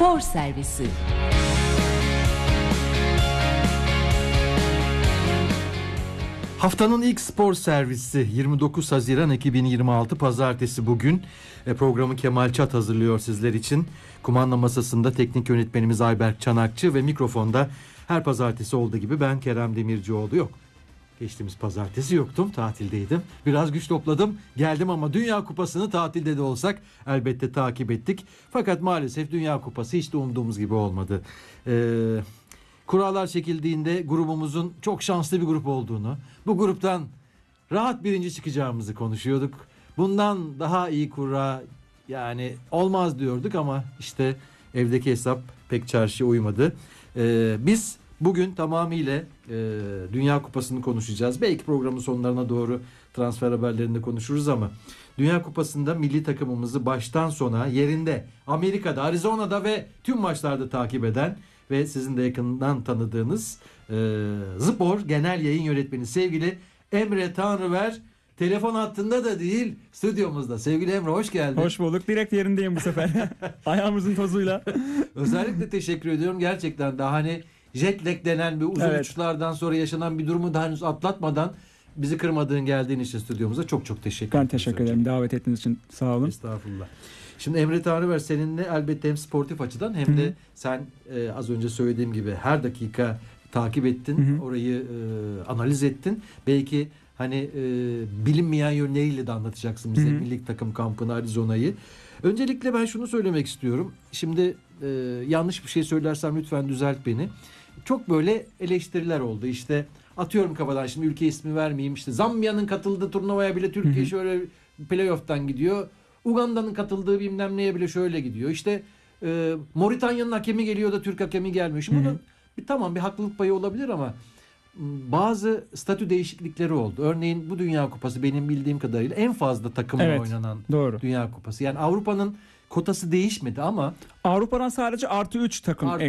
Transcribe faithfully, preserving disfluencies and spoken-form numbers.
Spor Servisi. Haftanın ilk spor servisi yirmi dokuz Haziran iki bin yirmi altı Pazartesi bugün. E, programı Kemal Çat hazırlıyor sizler için. Kumanda masasında teknik yönetmenimiz Ayberk Çanakçı ve mikrofonda her pazartesi olduğu gibi ben Kerem Demircioğlu. Yok, geçtiğimiz pazartesi yoktum, tatildeydim. Biraz güç topladım, geldim ama Dünya Kupası'nı tatilde de olsak elbette takip ettik. Fakat maalesef Dünya Kupası hiç de umduğumuz gibi olmadı. Eee... Kurallar çekildiğinde grubumuzun çok şanslı bir grup olduğunu, bu gruptan rahat birinci çıkacağımızı konuşuyorduk. Bundan daha iyi kura yani olmaz diyorduk ama işte evdeki hesap pek çarşıya uymadı. Ee, biz bugün tamamıyla e, Dünya Kupası'nı konuşacağız. Belki programın sonlarına doğru transfer haberlerini de konuşuruz ama Dünya Kupası'nda milli takımımızı baştan sona yerinde, Amerika'da, Arizona'da ve tüm maçlarda takip eden ve sizin de yakından tanıdığınız e, Spor Genel Yayın Yönetmeni sevgili Emre Tanrıver telefon hattında da değil stüdyomuzda. Sevgili Emre, hoş geldin. Hoş bulduk. Direkt yerindeyim bu sefer. Ayağımızın tozuyla. Özellikle teşekkür ediyorum. Gerçekten daha hani jet lag denen bir uzun evet. uçuşlardan sonra yaşanan bir durumu daha henüz atlatmadan bizi kırmadığın, geldiğin için stüdyomuza çok çok teşekkür ederim. Ben teşekkür ederim. Davet ettiğiniz için sağ olun. Estağfurullah. Şimdi Emre Tanrıver seninle elbette hem sportif açıdan hem de Hı-hı. sen e, az önce söylediğim gibi her dakika takip ettin. Hı-hı. Orayı e, analiz ettin. Belki hani e, bilinmeyen yönleriyle de anlatacaksın bize Hı-hı. milli takım kampını, Arizona'yı. Öncelikle ben şunu söylemek istiyorum. Şimdi e, yanlış bir şey söylersem lütfen düzelt beni. Çok böyle eleştiriler oldu. İşte atıyorum kafadan, şimdi ülke ismi vermeyeyim. İşte Zambiya'nın katıldığı turnuvaya bile Türkiye Hı-hı. şöyle playoff'tan gidiyor. Uganda'nın katıldığı bilmem neye bile şöyle gidiyor. İşte e, Moritanya'nın hakemi geliyor da Türk hakemi gelmiyor. Şimdi bunun bir, tamam bir haklılık payı olabilir ama bazı statü değişiklikleri oldu. Örneğin bu Dünya Kupası benim bildiğim kadarıyla en fazla takımla evet, oynanan doğru. Dünya Kupası. Yani Avrupa'nın kotası değişmedi ama Avrupa'dan sadece artı üç takım artı